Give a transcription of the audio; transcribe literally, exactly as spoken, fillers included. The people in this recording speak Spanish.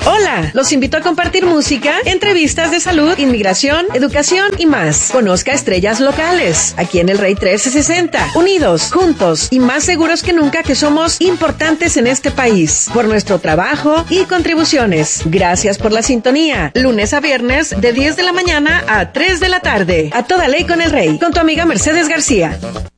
Hola, los invito a compartir música, entrevistas de salud, inmigración, educación y más. Conozca estrellas locales, aquí en el Rey trece sesenta. Unidos, juntos y más seguros que nunca que somos importantes en este país. Por nuestro trabajo y contribuciones. Gracias por la sintonía. Lunes a viernes de diez de la mañana a tres de la tarde. A toda ley con el Rey. Con tu amiga Mercedes García.